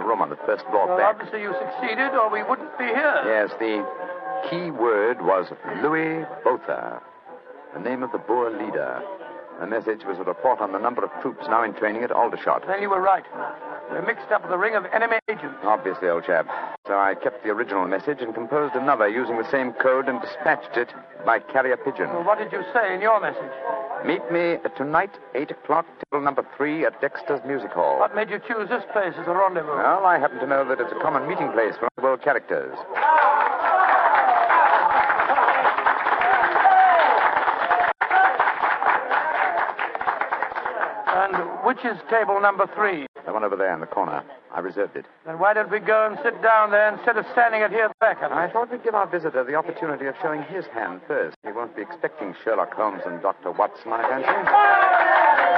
room on the first floor Well, back. obviously you succeeded, or we wouldn't be here. Yes, the key word was Louis Botha, the name of the Boer leader. The message was a report on the number of troops now in training at Aldershot. Then you were right. We're mixed up with a ring of enemy agents. Obviously, old chap. So I kept the original message and composed another using the same code and dispatched it by carrier pigeon. Well, what did you say in your message? Meet me tonight, 8 o'clock, table number 3 at Dexter's Music Hall. What made you choose this place as a rendezvous? Well, I happen to know that it's a common meeting place for world characters. And which is table number 3? The one over there in the corner. I reserved it. Then why don't we go and sit down there instead of standing at here back of I us? thought we'd give our visitor the opportunity of showing his hand first. He won't be expecting Sherlock Holmes and Dr. Watson, I fancy.